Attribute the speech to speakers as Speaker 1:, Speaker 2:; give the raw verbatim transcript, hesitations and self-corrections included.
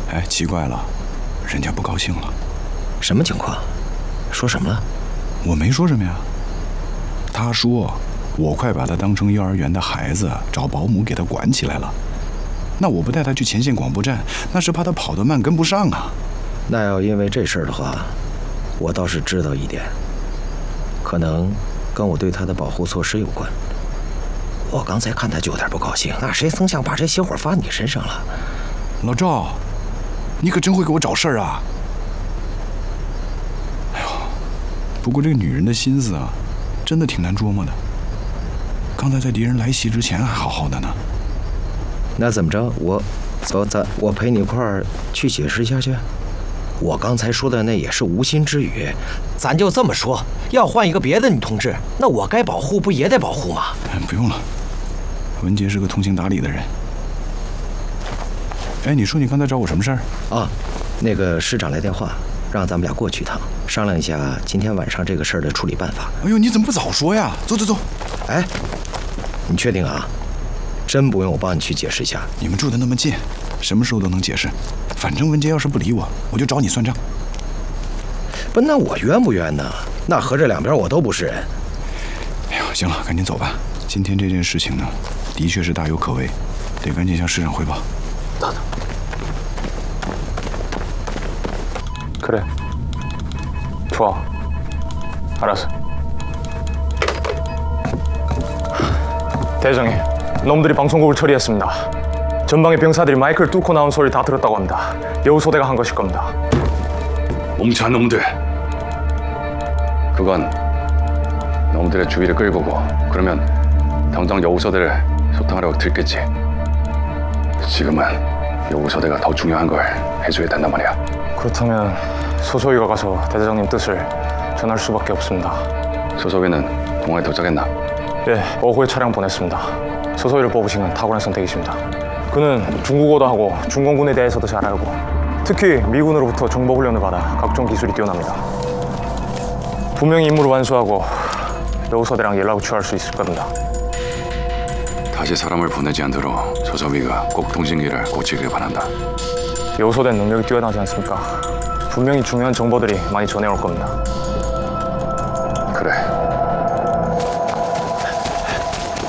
Speaker 1: 哎，奇怪了，人家不高兴了。
Speaker 2: 什么情况？说什么了？
Speaker 1: 我没说什么呀。他说我快把他当成幼儿园的孩子，找保姆给他管起来了。那我不带他去前线广播站，那是怕他跑得慢跟不上啊。
Speaker 2: 那要因为这事儿的话，我倒是知道一点，可能跟我对他的保护措施有关。我刚才看他就有点不高兴，那谁曾想把这邪火发你身上了？
Speaker 1: 老赵，你可真会给我找事儿啊！哎呦，不过这个女人的心思啊，真的挺难捉摸的。刚才在敌人来袭之前还好好的呢。
Speaker 2: 那怎么着？我走，咱我陪你一块儿去解释一下去。我刚才说的那也是无心之语，咱就这么说。要换一个别的女同志，那我该保护不也得保护吗？
Speaker 1: 不用了，文杰是个通情达理的人。哎，你说你刚才找我什么事儿？
Speaker 2: 啊，那个市长来电话，让咱们俩过去一趟，商量一下今天晚上这个事儿的处理办法。
Speaker 1: 哎呦，你怎么不早说呀？走走走。
Speaker 2: 哎，你确定啊？真不用我帮你去解释一下？
Speaker 1: 你们住得那么近，什么时候都能解释。反正文杰要是不理我，我就找你算账。
Speaker 2: 不，那我冤不冤呢？那合着两边我都不是人。
Speaker 1: 哎呦，行了，赶紧走吧。今天这件事情呢，的确是大有可为，得赶紧向市长汇报。
Speaker 2: 等等。
Speaker 3: 그래. 좋아. 알았어. 대장님, 놈들이 방송국을 처리했습니다. 전방의 병사들이 마이크를 뚫고 나온 소리를 다 들었다고 합니다. 여우소대가 한 것일 겁니다.
Speaker 4: 멍청한 놈들. 그건 놈들의 주의를 끌고고 그러면 당장 여우소대를 소탕하라고 들겠지. 지금은 여우소대가 더 중요한 걸 해줘야 된단 말이야.
Speaker 3: 그렇다면 소소위가 가서 대대장님 뜻을 전할 수밖에 없습니다.
Speaker 4: 소소위는 공항에 도착했나?
Speaker 3: 예, 오후에 차량 보냈습니다. 소소위를 뽑으시는 탁월한 선택이십니다. 그는 중국어도 하고 중공군에 대해서도 잘 알고 특히 미군으로부터 정보훈련을 받아 각종 기술이 뛰어납니다. 분명히 임무를 완수하고 여우소대랑 연락을 취할 수 있을 겁니다.
Speaker 4: 다시 사람을 보내지 않도록 소소위가 꼭 통신기를 고치길 바란다.
Speaker 3: 여우소대는 능력이 뛰어나지 않습니까? 분명히 중요한 정보들이 많이 전해올 겁니다.
Speaker 4: 그래.